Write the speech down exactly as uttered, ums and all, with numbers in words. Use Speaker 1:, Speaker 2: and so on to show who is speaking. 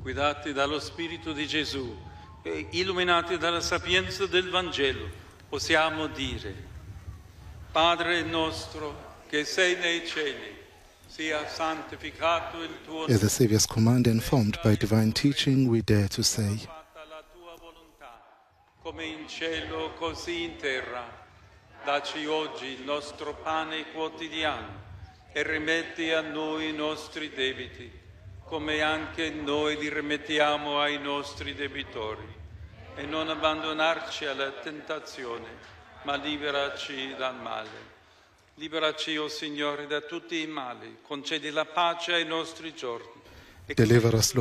Speaker 1: guidati dallo Spirito di Gesù e illuminati dalla sapienza del Vangelo, possiamo dire: Padre nostro che sei nei cieli, sia santificato il tuo nome.
Speaker 2: At the Saviour's command, informed by divine teaching, we dare to say,
Speaker 1: Fatta la tua volontà, come in cielo così in terra. Dacci oggi il nostro pane quotidiano e rimetti a noi i nostri debiti, come anche noi li rimettiamo ai nostri debitori. E non abbandonarci alla tentazione, ma liberaci dal male. Liberaci, o Signore, da tutti i mali, concedi la pace ai nostri giorni.
Speaker 2: deliver us, Lord.